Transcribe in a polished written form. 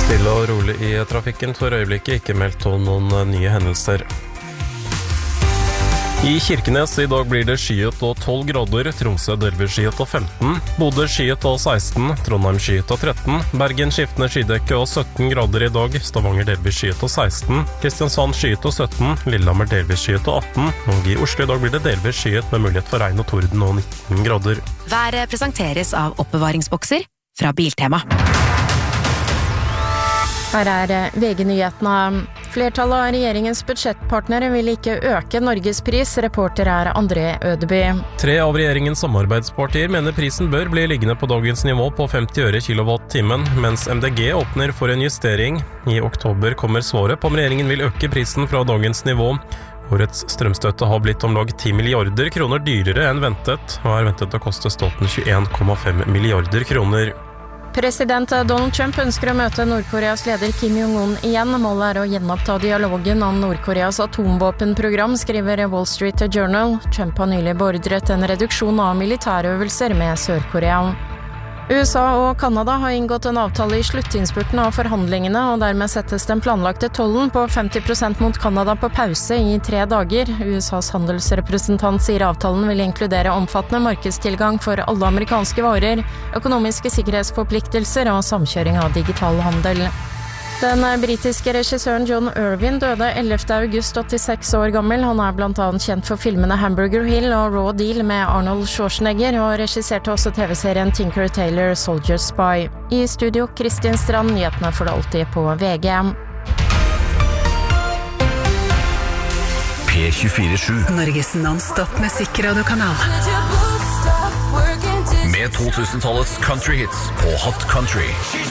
Stille og rolig i trafikken, for øyeblikket ikke meldt om noen nye hendelser. I Kirkenes i dag blir det skyet og 12 grader, Tromsø delvis skyet og 15, Bodø skyet og 16, Trondheim skyet og 13, Bergen skiftende skydekke og 17 grader i dag, Stavanger delvis skyet og 16, Kristiansand skyet og 17, Lillehammer delvis skyet og 18, og i Oslo i dag blir det delvis skyet med mulighet for regn og torden og 19 grader. Været presenteres av oppbevaringsbokser fra Biltema. Her VG-nyhetene. Flertallet av regjeringens budsjettpartnere vil ikke øke Norges pris. Reporter André Ødeby. 3 av regjeringens samarbeidspartier mener prisen bør bli liggende på dagens nivå på 50 øre kilowattimen, mens MDG åpner for en justering. I oktober kommer svaret på om regjeringen vil øke prisen fra dagens nivå. Årets strømstøtte har blitt om lag 10 milliarder kroner dyrere enn ventet, og er ventet å koste staten 21,5 milliarder kroner. President Donald Trump ønsker å møte Nordkoreas leder Kim Jong-un igjen. Målet å gjenoppta dialogen om Nordkoreas atomvåpenprogram, skriver Wall Street Journal. Trump har nylig beordret en reduksjon av militærøvelser med Sør-Korea. USA og Kanada har inngått en avtale i sluttinnspurten av forhandlingene, og dermed settes den planlagte tollen på 50% mot Kanada på pause i 3 dager. USAs handelsrepresentant sier avtalen vil inkludere omfattende markedstilgang for alle amerikanske varer, økonomiske sikkerhetsforpliktelser og samkjøring av digital handel. Den britiske regissøren John Irvin døde 11. august, 86 år gammel. Han er blant annet kjent for filmene Hamburger Hill og Raw Deal med Arnold Schwarzenegger, og regisserte også TV-serien Tinker Tailor Soldier Spy. I studio, Kristin Strand, nyhetene får det alltid på VG. P24/7 Norges non-stop musikkradiokanal. med 2000-tallets country hits på Hot Country.